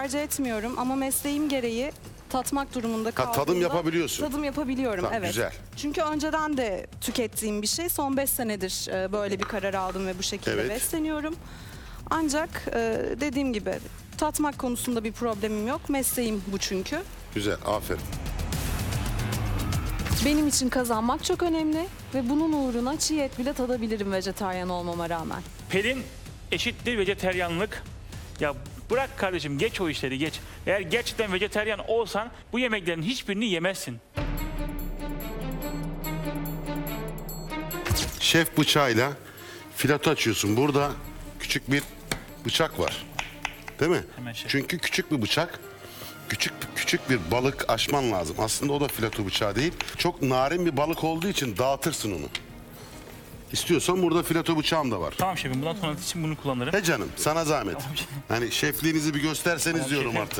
tercih etmiyorum ama mesleğim gereği tatmak durumunda kaldığımda... tadım yapabiliyorsun. Tadım yapabiliyorum, Tamam, evet. güzel. Çünkü önceden de tükettiğim bir şey. Son 5 senedir böyle bir karar aldım ve bu şekilde Evet. besleniyorum. Ancak dediğim gibi tatmak konusunda bir problemim yok. Mesleğim bu çünkü. Güzel, aferin. Benim için kazanmak çok önemli ve bunun uğruna çiğ et bile tadabilirim vejetaryen olmama rağmen. Pelin eşittir vejeteryanlık. Ya bırak kardeşim, geç o işleri, geç. Eğer gerçekten vejeteryan olsan bu yemeklerin hiçbirini yemezsin. Şef bıçağıyla fileto açıyorsun. Burada küçük bir bıçak var. Değil mi? Hemen şef. Çünkü küçük bir bıçak. Küçük bir balık açman lazım. Aslında o da fileto bıçağı değil. Çok narin bir balık olduğu için dağıtırsın onu. İstiyorsan burada fileto bıçağım da var. Tamam şefim, bundan sonrası için bunu kullanırım. He canım, sana zahmet. Tamam şefim. Hani şefliğinizi bir gösterseniz Tamam diyorum şefim. artık.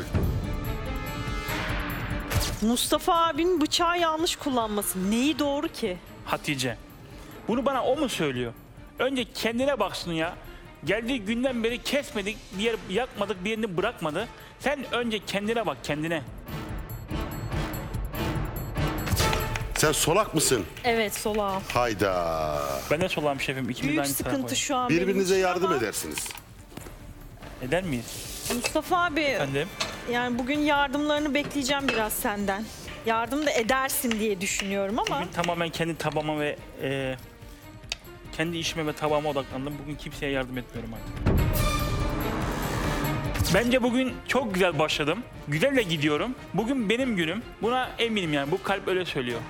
Mustafa abinin bıçağı yanlış kullanması. Neyi doğru ki? Hatice. Bunu bana o mu söylüyor? Önce kendine baksın ya. Geldiği günden beri kesmedik, bir yer yakmadık, bir yerini bırakmadı. Sen önce kendine bak, kendine. Sen solak mısın? Evet, solağım. Hayda. Ben de solağım şefim. İkimiz de Büyük aynı tarafa sıkıntı koyalım. şu an benim Birbirinize için yardım ama edersiniz. Eder miyiz? Mustafa abi, Efendim? yani bugün yardımlarını bekleyeceğim biraz senden. Yardım da edersin diye düşünüyorum ama Bugün tamamen kendi tabağıma ve kendi işime ve tabağıma odaklandım. Bugün kimseye yardım etmiyorum artık. Bence bugün çok güzel başladım. Güzel de gidiyorum. Bugün benim günüm. Buna eminim yani. Bu kalp öyle söylüyor.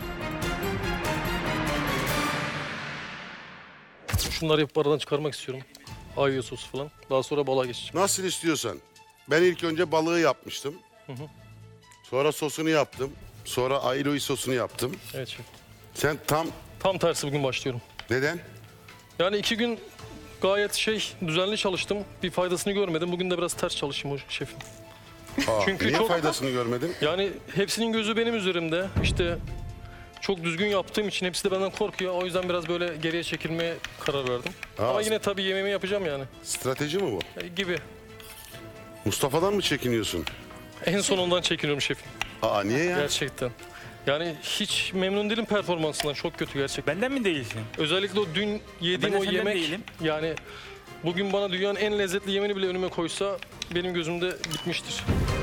Şunları yapıp aradan çıkarmak istiyorum. Ayva sosu falan. Daha sonra balığa geçeceğim. Nasıl istiyorsan. Ben ilk önce balığı yapmıştım. Sonra sosunu yaptım. Sonra ailoyu sosunu yaptım. Evet şef. Sen Tam tersi bugün başlıyorum. neden? Yani 2 gün gayet düzenli çalıştım. Bir faydasını görmedim. Bugün de biraz ters çalışayım o şefim. Çünkü Niye çok- faydasını görmedin? Yani hepsinin gözü benim üzerimde. İşte çok düzgün yaptığım için hepsi de benden korkuyor. O yüzden biraz böyle geriye çekilmeye karar verdim. Ama yine tabii yemeğimi yapacağım yani. Strateji mi bu? Gibi. Mustafa'dan mı çekiniyorsun? En son ondan çekiniyorum şefim. Aa niye ya? Gerçekten. Yani hiç memnun değilim performansından. Çok kötü gerçekten. Benden mi değilsin? Özellikle o dün yediğim Ben de o senden yemek, değilim. yani bugün bana dünyanın en lezzetli yemeğini bile önüme koysa benim gözümde bitmiştir.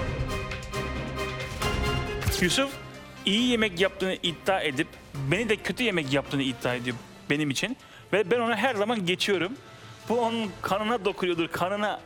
Yusuf iyi yemek yaptığını iddia edip beni de kötü yemek yaptığını iddia ediyor benim için. Ve ben ona her zaman geçiyorum. Bu onun kanına dokunuyordur, kanına.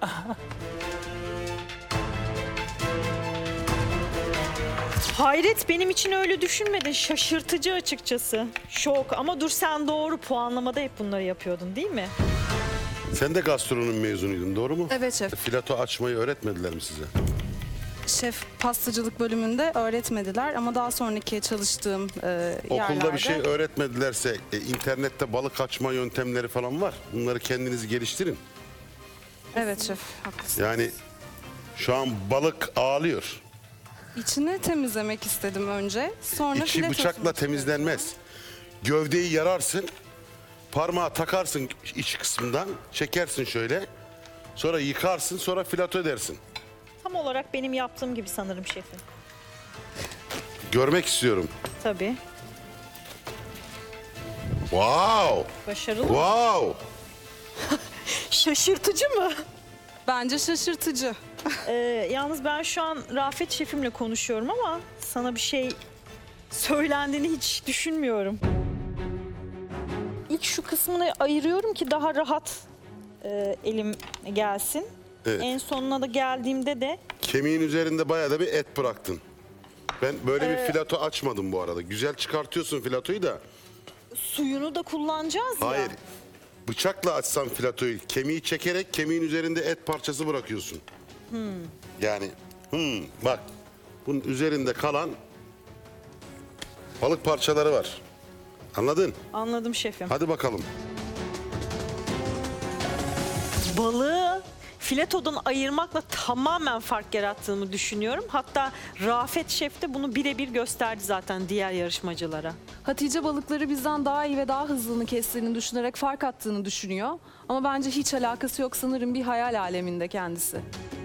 hayret, benim için öyle düşünmedin. Şaşırtıcı açıkçası. Şok ama dur, sen doğru puanlamada hep bunları yapıyordun değil mi? Sen de gastronomi mezunuydun, doğru mu? Evet şef. Fileto açmayı öğretmediler mi size? Şef pastacılık bölümünde öğretmediler ama daha sonraki çalıştığım yerlerde... Okulda bir şey öğretmedilerse internette balık açma yöntemleri falan var. Bunları kendiniz geliştirin. Evet şef, haklısın. Yani şu an balık ağlıyor. İçini temizlemek istedim önce. Sonra İçi filetosunu bıçakla çıkardım. temizlenmez. Gövdeyi yararsın. Parmağı takarsın iç kısmından. Çekersin şöyle. Sonra yıkarsın. Sonra fileto edersin. Tam olarak benim yaptığım gibi sanırım şefim. Görmek istiyorum. Tabii. Wow! Başarılı. Wow! Şaşırtıcı mı? Bence şaşırtıcı. Yalnız ben şu an Rafet şefimle konuşuyorum ama sana bir şey söylendiğini hiç düşünmüyorum. İlk şu kısmını ayırıyorum ki daha rahat elim gelsin. Evet. En sonuna da geldiğimde de Kemiğin üzerinde bayağı da bir et bıraktın. Ben böyle bir fileto açmadım bu arada. Güzel çıkartıyorsun filetoyu da. suyunu da kullanacağız ya. Hayır. Bıçakla açsan filetoyu, kemiği çekerek kemiğin üzerinde et parçası bırakıyorsun. Yani bak bunun üzerinde kalan balık parçaları var. Anladın? Anladım şefim. Hadi bakalım. Balığı filetodan ayırmakla tamamen fark yarattığımı düşünüyorum. Hatta Rafet Şef de bunu birebir gösterdi zaten diğer yarışmacılara. Hatice balıkları bizden daha iyi ve daha hızlını kestiğini düşünerek fark attığını düşünüyor. Ama bence hiç alakası yok, sanırım bir hayal aleminde kendisi.